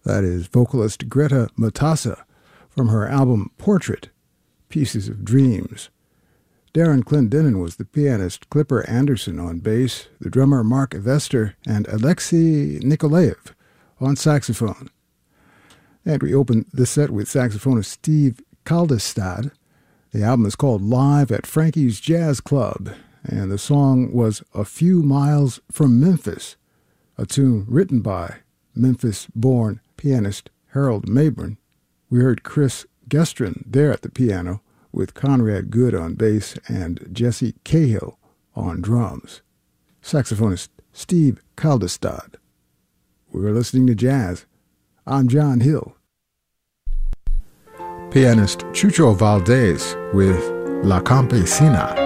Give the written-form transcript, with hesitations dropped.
That is vocalist Greta Matassa from her album Portrait, Pieces of Dreams. Darren Clendenin was the pianist, Clipper Anderson on bass, the drummer Mark Vester, and Alexei Nikolaev on saxophone. And we opened the set with saxophonist Steve Kaldestad. The album is called Live at Frankie's Jazz Club, and the song was A Few Miles from Memphis, a tune written by Memphis-born pianist Harold Mabern. We heard Chris Gestrin there at the piano, with Conrad Good on bass and Jesse Cahill on drums. Saxophonist Steve Kaldestad. We're listening to jazz. I'm John Hill. Pianist Chucho Valdez with La Campesina.